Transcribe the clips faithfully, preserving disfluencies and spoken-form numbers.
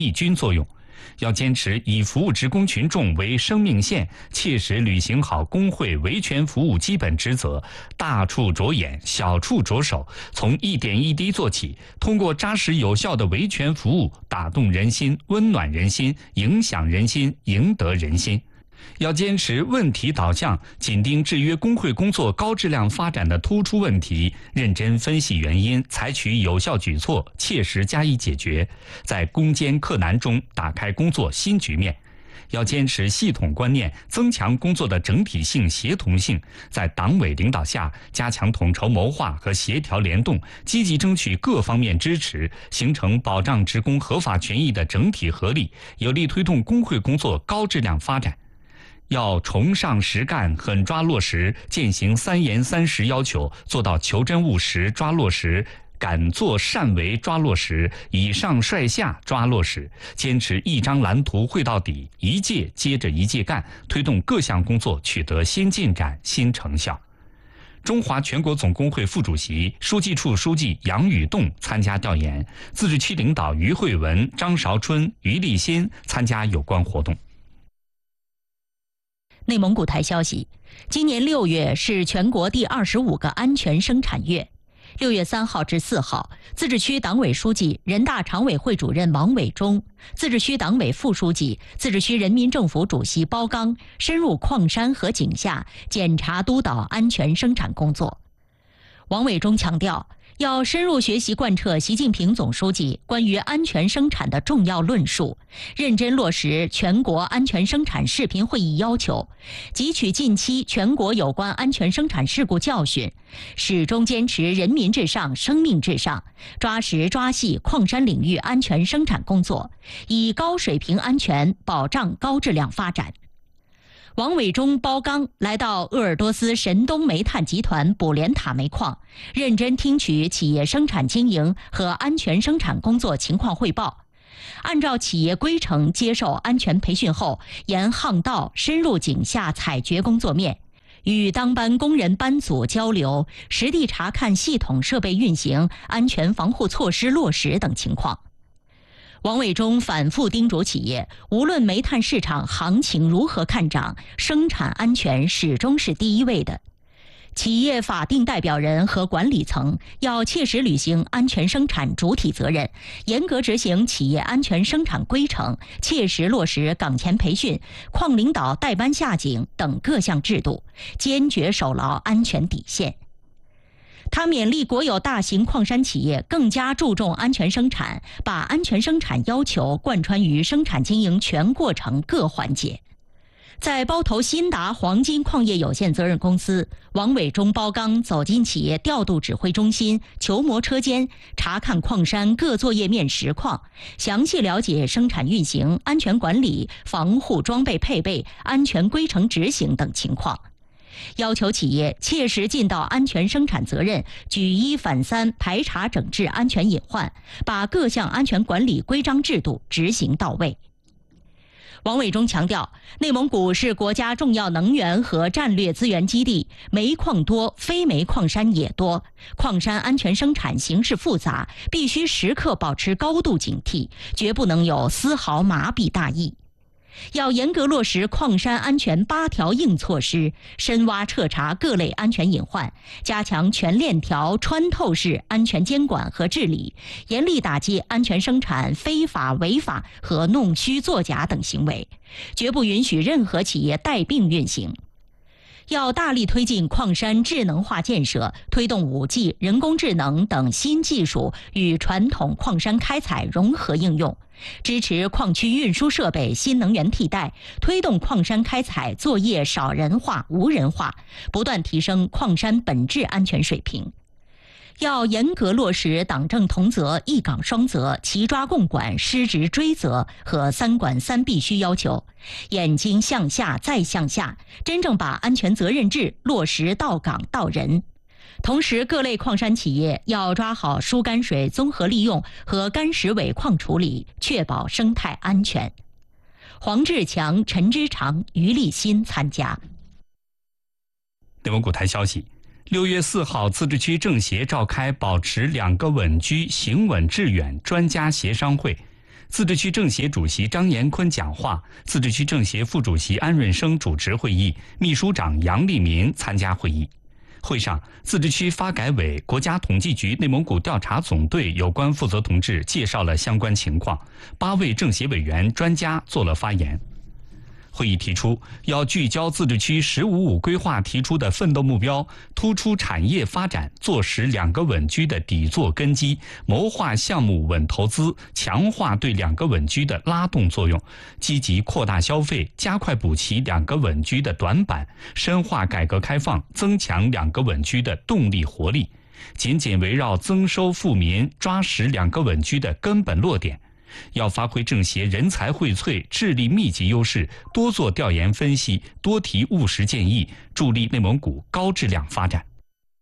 抑菌作用。要坚持以服务职工群众为生命线，切实履行好工会维权服务基本职责，大处着眼，小处着手，从一点一滴做起，通过扎实有效的维权服务，打动人心，温暖人心，影响人心，赢得人心。要坚持问题导向，紧盯制约工会工作高质量发展的突出问题，认真分析原因，采取有效举措，切实加以解决，在攻坚克难中打开工作新局面。要坚持系统观念，增强工作的整体性、协同性，在党委领导下加强统筹谋划和协调联动，积极争取各方面支持，形成保障职工合法权益的整体合力，有力推动工会工作高质量发展。要崇尚实干，狠抓落实，践行三严三实要求，做到求真务实抓落实，敢作善为抓落实，以上率下抓落实，坚持一张蓝图绘到底，一届接着一届干，推动各项工作取得新进展、新成效。中华全国总工会副主席、书记处书记杨宇栋参加调研，自治区领导于慧文、张韶春、于立新参加有关活动。 内蒙古台消息，今年六月是全国第二十五个安全生产月。六月三号至四号，自治区党委书记、人大常委会主任王伟忠，自治区党委副书记、自治区人民政府主席包刚深入矿山和井下检查督导安全生产工作。王伟忠强调，要深入学习贯彻习近平总书记关于安全生产的重要论述，认真落实全国安全生产视频会议要求，汲取近期全国有关安全生产事故教训，始终坚持人民至上、生命至上，抓实抓细矿山领域安全生产工作，以高水平安全保障高质量发展。王伟忠、包刚来到鄂尔多斯神东煤炭集团卜连塔煤矿，认真听取企业生产经营和安全生产工作情况汇报，按照企业规程接受安全培训后，沿巷道深入井下采掘工作面，与当班工人班组交流，实地查看系统设备运行、安全防护措施落实等情况。王伟忠反复叮嘱企业，无论煤炭市场行情如何看涨，生产安全始终是第一位的。企业法定代表人和管理层要切实履行安全生产主体责任，严格执行企业安全生产规程，切实落实岗前培训、矿领导带班下井等各项制度，坚决守牢安全底线。他勉励国有大型矿山企业更加注重安全生产，把安全生产要求贯穿于生产经营全过程各环节。在包头新达黄金矿业有限责任公司，王伟忠、包刚走进企业调度指挥中心、球磨车间，查看矿山各作业面实况，详细了解生产运行、安全管理、防护装备配备、安全规程执行等情况。要求企业切实尽到安全生产责任，举一反三排查整治安全隐患，把各项安全管理规章制度执行到位。王伟忠强调，内蒙古是国家重要能源和战略资源基地，煤矿多，非煤矿山也多，矿山安全生产形势复杂，必须时刻保持高度警惕，绝不能有丝毫麻痹大意。要严格落实矿山安全八条硬措施，深挖彻查各类安全隐患，加强全链条穿透式安全监管和治理，严厉打击安全生产非法违法和弄虚作假等行为，绝不允许任何企业带病运行。要大力推进矿山智能化建设，推动 五 G、人工智能等新技术与传统矿山开采融合应用，支持矿区运输设备新能源替代，推动矿山开采作业少人化、无人化，不断提升矿山本质安全水平。要严格落实党政同责、一岗双责、齐抓共管、失职追责和三管三必须要求，眼睛向下再向下，真正把安全责任制落实到岗到人。同时，各类矿山企业要抓好疏干水综合利用和干石尾矿处理，确保生态安全。黄志强、陈之长、于立新参加。 内蒙古台消息，六月四号，自治区政协召开保持两个稳居、行稳致远专家协商会。 自治区政协主席张延坤讲话，自治区政协副主席安润生主持会议，秘书长杨立民参加会议。会上，自治区发改委、国家统计局内蒙古调查总队有关负责同志介绍了相关情况，八位政协委员、专家做了发言。会议提出，要聚焦自治区“十五五”规划提出的奋斗目标，突出产业发展，坐实两个稳居的底座根基，谋划项目稳投资，强化对两个稳居的拉动作用，积极扩大消费，加快补齐两个稳居的短板，深化改革开放，增强两个稳居的动力活力，紧紧围绕增收富民，抓实两个稳居的根本落点。要发挥政协人才荟萃、智力密集优势，多做调研分析，多提务实建议，助力内蒙古高质量发展。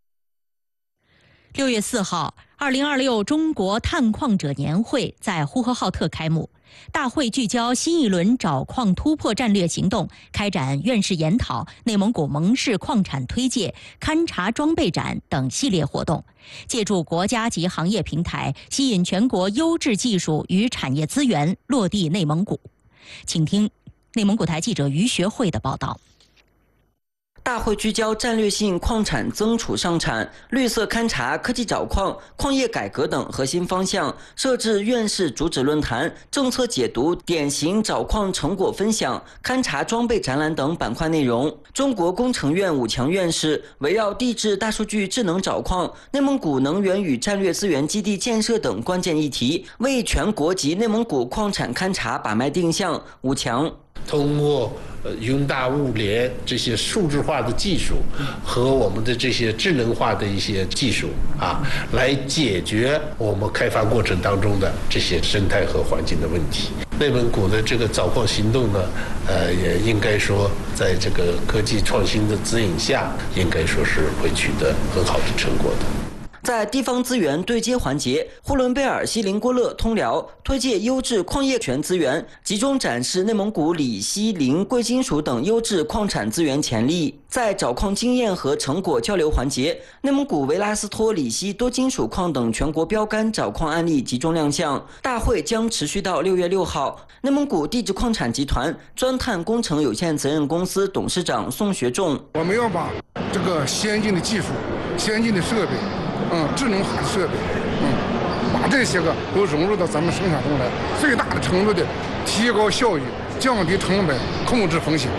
六月四号，二零二六中国探矿者年会在呼和浩特开幕。大会聚焦新一轮找矿突破战略行动，开展院士研讨、内蒙古盟市矿产推介、勘察装备展等系列活动，借助国家级行业平台，吸引全国优质技术与产业资源落地内蒙古。请听内蒙古台记者于学慧的报道。 大会聚焦战略性矿产增储上产、绿色勘察、科技找矿、矿业改革等核心方向，设置院士主旨论坛、政策解读、典型找矿成果分享、勘察装备展览等板块内容。中国工程院武强院士围绕地质、大数据、智能找矿、内蒙古能源与战略资源基地建设等关键议题，为全国及内蒙古矿产勘察把脉定向。武强通过呃云大物联这些数字化的技术和我们的这些智能化的一些技术啊，来解决我们开发过程当中的这些生态和环境的问题。内蒙古的这个找矿行动呢，呃，也应该说在这个科技创新的指引下，应该说是会取得很好的成果的。 在地方资源对接环节，呼伦贝尔、锡林郭勒、通辽推介优质矿业权资源，集中展示内蒙古锂、锡、磷、贵金属等优质矿产资源潜力。在找矿经验和成果交流环节，内蒙古维拉斯托锂锡多金属矿等全国标杆找矿案例集中亮相。大会将持续到六月六号。内蒙古地质矿产集团钻探工程有限责任公司董事长宋学仲： 我们要把这个先进的技术、先进的设备。嗯，智能化的设备，嗯，把这些个都融入到咱们生产中来，最大的程度的提高效率、降低成本、控制风险。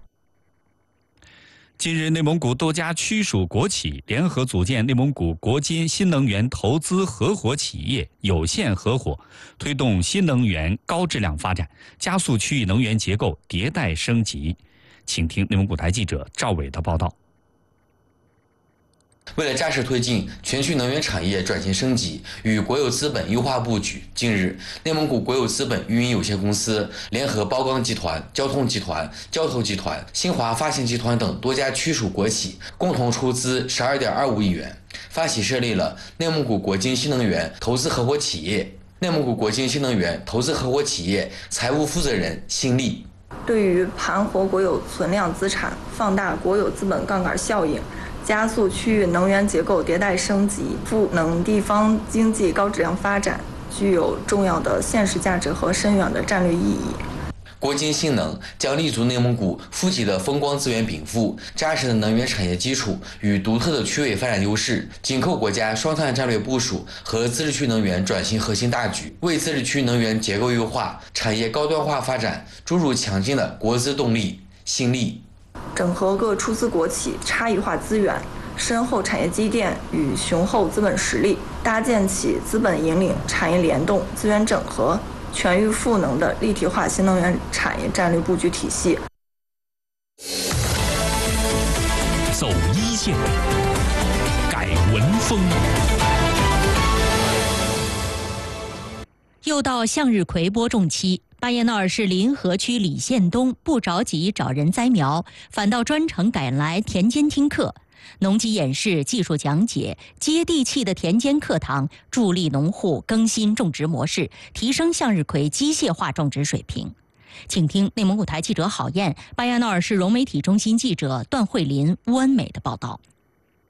近日，内蒙古多家区属国企联合组建内蒙古国金新能源投资合伙企业有限合伙，推动新能源高质量发展，加速区域能源结构迭代升级。请听内蒙古台记者赵伟的报道。 为了扎实推进全区能源产业转型升级与国有资本优化布局，近日，内蒙古国有资本运营有限公司联合包钢集团、交通集团、交投集团、新华发行集团等多家区属国企，共同出资十二点二五亿元，发起设立了内蒙古国金新能源投资合伙企业。内蒙古国金新能源投资合伙企业财务负责人辛利： 对于盘活国有存量资产，放大国有资本杠杆效应，加速区域能源结构迭代升级，赋能地方经济高质量发展，具有重要的现实价值和深远的战略意义。 国金新能将立足内蒙古富集的风光资源禀赋、扎实的能源产业基础与独特的区位发展优势，紧扣国家双碳战略部署和自治区能源转型核心大局，为自治区能源结构优化、产业高端化发展注入强劲的国资动力、新力。 整合各出资国企差异化资源、深厚产业积淀与雄厚资本实力，搭建起资本引领、产业联动、资源整合、全域赋能的立体化新能源产业战略布局体系。 走一线，改文风。 又到向日葵播种期，巴彦淖尔市临河区李县东不着急找人栽苗，反倒专程赶来田间听课。农机演示、技术讲解、接地气的田间课堂，助力农户更新种植模式，提升向日葵机械化种植水平。请听内蒙古台记者郝燕、巴彦淖尔市融媒体中心记者段慧林、邬恩美的报道。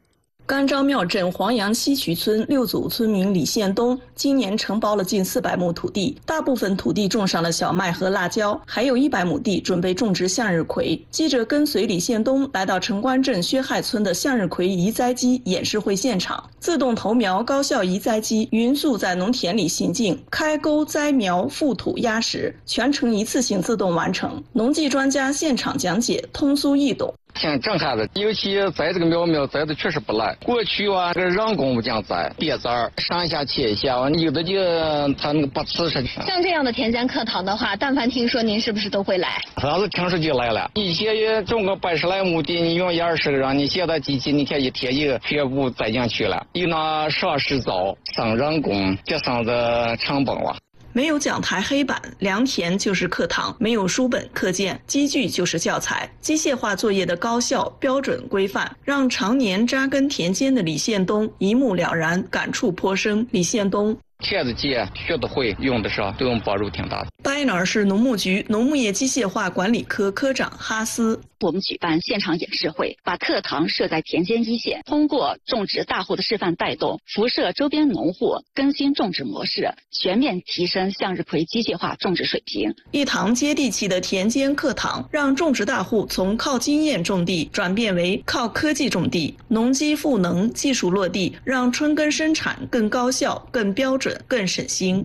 甘昭庙镇黄杨西渠村六组村民李宪东今年承包了近四百亩土地，大部分土地种上了小麦和辣椒，还有一百亩地准备种植向日葵。记者跟随李宪东来到城关镇薛亥村的向日葵移栽机演示会现场，自动投苗高效移栽机匀速在农田里行进，开沟栽苗、覆土压实，全程一次性自动完成。农技专家现场讲解，通俗易懂。 像这样子，尤其栽这个苗苗栽的确实不赖。过去啊，这个人工这样栽，别栽儿，上一下切一下，有的就它那个不刺实。 像这样的田间课堂的话，但凡听说您是不是都会来？ 要是听说就来了。一些种个百十来亩地，你用一二十个人，你现在机器你贴一贴一个学步栽进去了，又拿上石枣上人工，这上的成本了。 没有讲台黑板，良田就是课堂；没有书本课件，机具就是教材。机械化作业的高效、标准、规范，让常年扎根田间的李宪东一目了然，感触颇深。李宪东。 贴的接学得会，用的上，对我们帮助挺大的。 巴伊尔市农牧局农牧业机械化管理科科长哈斯， 我们举办现场演示会，把课堂设在田间一线，通过种植大户的示范带动，辐射周边农户更新种植模式，全面提升向日葵机械化种植水平。 一堂接地气的田间课堂，让种植大户从靠经验种地转变为靠科技种地，农机赋能，技术落地，让春耕生产更高效、更标准、更省心。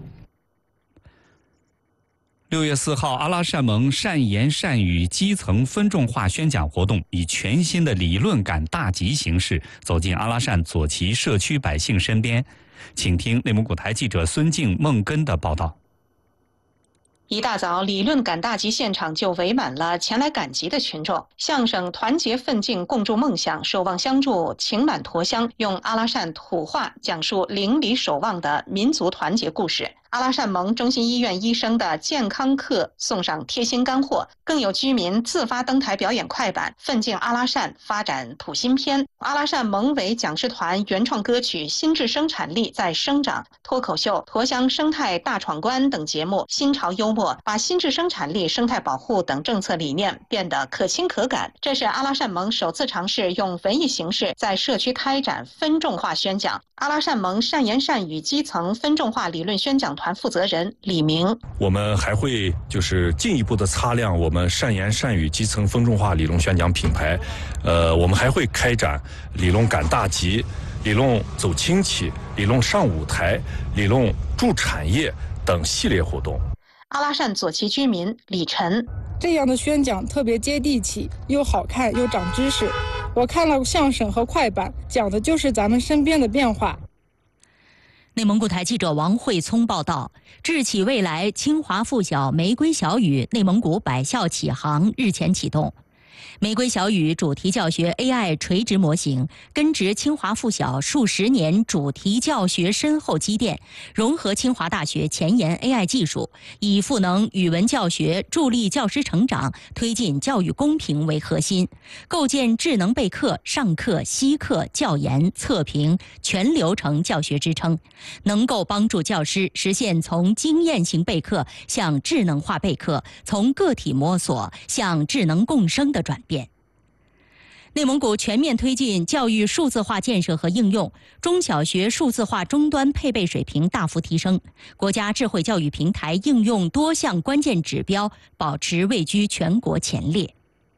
六月四号，阿拉善盟善言善语基层分众化宣讲活动以全新的理论感大集形式走进阿拉善左旗社区百姓身边。请听内蒙古台记者孙静、孟根的报道。 一大早，理论赶大集现场就围满了前来赶集的群众。相声团结奋进，共筑梦想，守望相助，情满驼乡，用阿拉善土话讲述邻里守望的民族团结故事。阿拉善盟中心医院医生的健康课送上贴心干货，更有居民自发登台表演快板，奋进阿拉善发展土新篇。阿拉善盟委讲师团原创歌曲《新质生产力在生长》、脱口秀《驼乡生态大闯关》等节目，新潮幽默，把新质生产力、生态保护等政策理念变得可亲可感。这是阿拉善盟首次尝试用文艺形式在社区开展分众化宣讲。阿拉善盟善言善语基层分众化理论宣讲团负责人李明， 我们还会就是进一步的擦亮我们善言善语基层分众化理论宣讲品牌，呃，我们还会开展理论赶大集、理论走亲戚、理论上舞台、理论助产业等系列活动。 阿拉善左旗居民李晨， 这样的宣讲特别接地气，又好看又长知识。我看了相声和快板，讲的就是咱们身边的变化。 内蒙古台记者王慧聪报道：智启未来清华附小玫瑰小语内蒙古百校启航日前启动。玫瑰小语主题教学 A I 垂直模型根植清华附小数十年主题教学深厚积淀，融合清华大学前沿 A I 技术，以赋能语文教学、助力教师成长、推进教育公平为核心，构建智能备课、上课、析课、教研、测评全流程教学支撑，能够帮助教师实现从经验型备课向智能化备课，从个体摸索向智能共生的转变。内蒙古全面推进教育数字化建设和应用，中小学数字化终端配备水平大幅提升，国家智慧教育平台应用多项关键指标保持位居全国前列。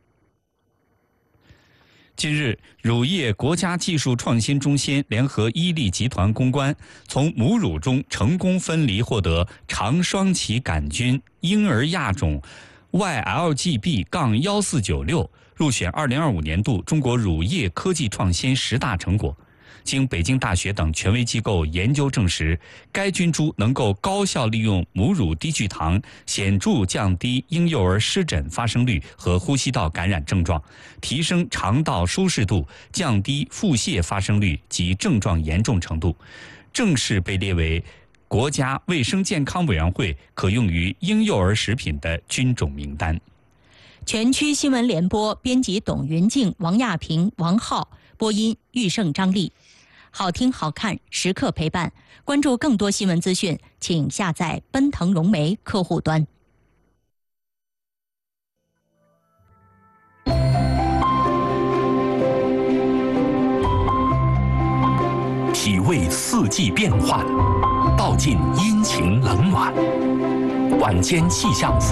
近日，乳业国家技术创新中心联合伊利集团攻关，从母乳中成功分离获得长双歧杆菌婴儿亚种 Y L G B 一四九六，入选二零二五年度中国乳业科技创新十大成果。经北京大学等权威机构研究证实，该菌株能够高效利用母乳低聚糖，显著降低婴幼儿湿疹发生率和呼吸道感染症状，提升肠道舒适度，降低腹泻发生率及症状严重程度，正式被列为国家卫生健康委员会可用于婴幼儿食品的菌种名单。 全区新闻联播编辑董云静、王亚平、王浩，播音玉胜、张丽。好听好看，时刻陪伴。关注更多新闻资讯，请下载奔腾融媒客户端。 体味四季变换，道尽阴晴冷暖。晚间气象服